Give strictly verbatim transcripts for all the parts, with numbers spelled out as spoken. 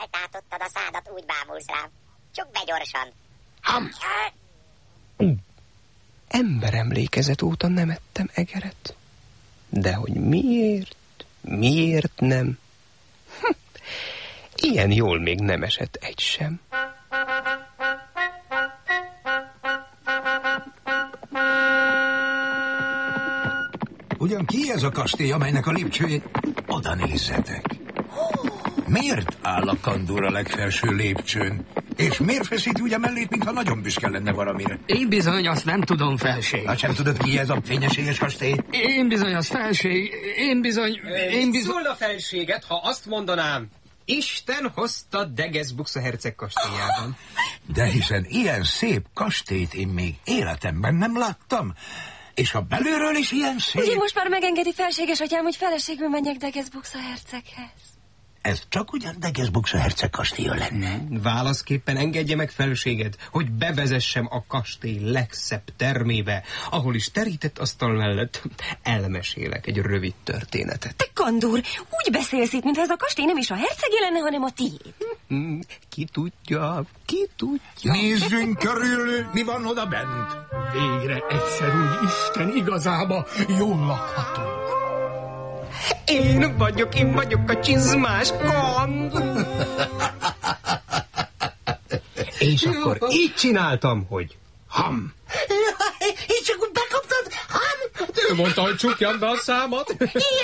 Tátottad a szádat, úgy bámulsz rám. Csukd be gyorsan. Ham! Emberemlékezet óta nem ettem egeret. De hogy miért, miért nem? Hm. Ilyen jól még nem esett egy sem. Ugyan ki ez a kastély, amelynek a lépcsőjét? Oda nézzetek. Miért áll a kandúr a legfelső lépcsőn? És miért feszíti úgy a mellét, mintha nagyon büszke lenne valamire? Én bizony azt nem tudom, felség. Hát sem tudod, ki ez a fényességes kastély? Én bizony az felség. Én bizony... Én bizony... Szól a felséget, ha azt mondanám. Isten hozta Degeszbuksa herceg kastélyában. De hiszen ilyen szép kastélyt én még életemben nem láttam. És ha belülről is ilyen szép... Ugye most már megengedi felséges atyám, hogy feleségül menjek Degeszbuksa herceghez? Ez csak ugyan Degeszbuksa herceg kastélya lenne. Válaszképpen engedje meg felséged, hogy bevezessem a kastély legszebb termébe, ahol is terített asztal mellett elmesélek egy rövid történetet. Te kandúr, úgy beszélsz itt, mintha ez a kastély nem is a hercegé lenne, hanem a tiéd. Ki tudja, ki tudja. Nézzünk körül, mi van oda bent. Végre egyszer úgy Isten igazába jól lakhatunk. Én vagyok, én vagyok a csizmás kandúr. És akkor így csináltam, hogy ham. És csak úgy bekaptad, ham? Ő mondta, hogy csukjam be a számat.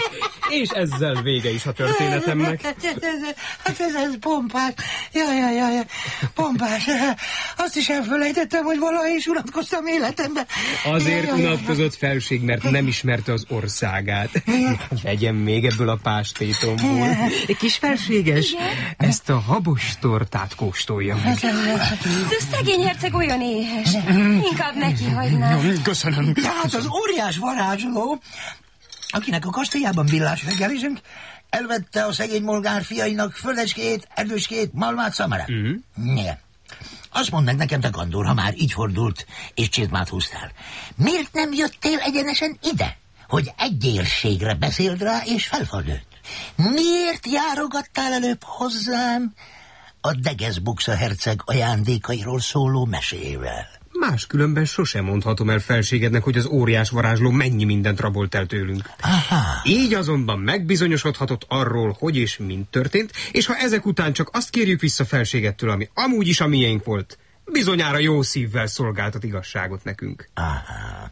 És ezzel vége is a történetemnek. Hát ez, ez pompás. Jaj, jaj, jaj, pompás. Azt is elfelejtettem, hogy valaha is unatkoztam életemben. Azért unatkozott felség, mert nem ismerte az országát. Vegyem még ebből a pástétomból. Kis felséges, ezt a habos tortát kóstolja meg. De szegény herceg olyan éhes. Inkább neki hagynám. Köszönöm. Tehát az óriás varázsló, akinek a kastélyában villás reggelizünk, elvette a szegény molgár fiainak földecskét, erdőskét, malmát, szamarát. Mm. Igen. Azt mondd meg nekem, te kandúr, ha már így fordult, és csizmát húztál. Miért nem jöttél egyenesen ide, hogy egyérségre beszéld rá, és felfordult? Miért járogattál előbb hozzám a Degeszbuksa herceg ajándékairól szóló mesével? Máskülönben sosem mondhatom el felségednek, hogy az óriás varázsló mennyi mindent rabolt el tőlünk. Aha. Így azonban megbizonyosodhatott arról, hogy és mind történt, és ha ezek után csak azt kérjük vissza felségettől, ami amúgy is a miénk volt, bizonyára jó szívvel szolgáltat igazságot nekünk. Aha.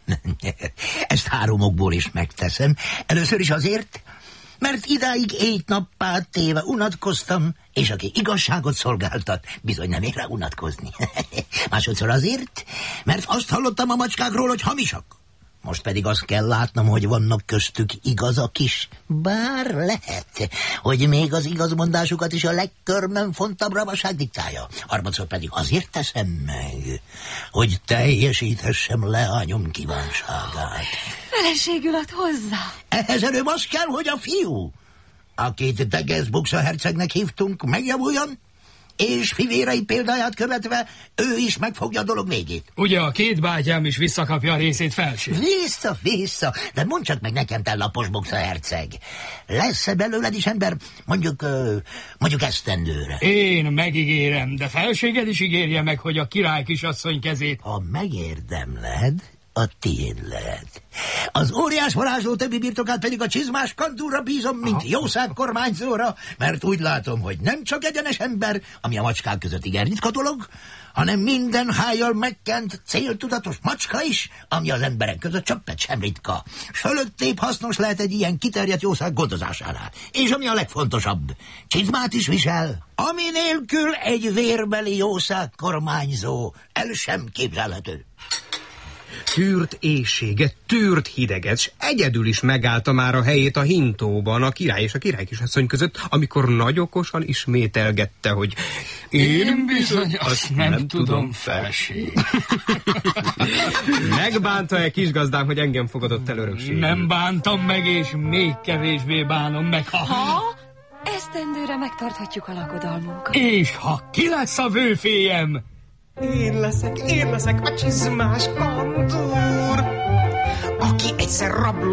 Ezt három okból is megteszem. Először is azért, mert idáig éjt-nappá téve unatkoztam, és aki igazságot szolgáltat, bizony nem ér rá unatkozni. Másodszor azért, mert azt hallottam a macskákról, hogy hamisak. Most pedig azt kell látnom, hogy vannak köztük igazak is. Bár lehet, hogy még az igazmondásukat is a legkörmenfontabb ravaság diktálja. Harmadszor pedig azért teszem meg, hogy teljesíthessem leányom kívánságát. Feleségül ad hozzá. Ehhez előbb az kell, hogy a fiú, akit Degeszbuksa hercegnek hívtunk, megjavuljon, és fivérei példáját követve ő is megfogja a dolog végét. Ugye a két bátyám is visszakapja a részét, felség? Vissza, vissza, de mondd csak meg nekem, te Laposbuksa herceg. Lesz-e belőled is ember, mondjuk, uh, mondjuk esztendőre? Én megígérem, de felséged is ígérje meg, hogy a király kisasszony kezét... Ha megérdemled, a tiéd lehet. Az óriás varázsló többi birtokát pedig a csizmás kandúrra bízom, mint jószág kormányzóra, mert úgy látom, hogy nem csak egyenes ember, ami a macskák között igen ritka dolog, hanem minden hájjal megkent, céltudatos macska is, ami az emberek között csöppet sem ritka. S fölöttébb hasznos lehet egy ilyen kiterjedt jószág gondozásánál. És ami a legfontosabb, csizmát is visel, ami nélkül egy vérbeli jószág kormányzó el sem képzelhető. Tűrt éjséget, tűrt hideget, s egyedül is megállta már a helyét a hintóban a király és a királykisasszony között, amikor nagy okosan ismételgette, hogy én bizony azt nem, nem tudom, felség. Megbánta-e kisgazdám, hogy engem fogadott el örökségül? Nem bántam meg, és még kevésbé bánom meg, ha... Ha? Esztendőre megtarthatjuk a lakodalmunkat. És ha ki lesz a vőféjem? Én leszek, én leszek a csizmás kandúr, aki egyszer rabló